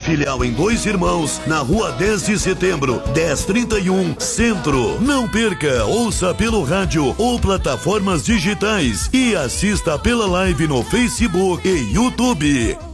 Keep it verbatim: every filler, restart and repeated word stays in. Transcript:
Filial em Dois Irmãos, na rua dez de setembro, dez trinta e um, Centro. Não perca, ouça pelo rádio ou plataformas digitais e assista pela live no Facebook e YouTube.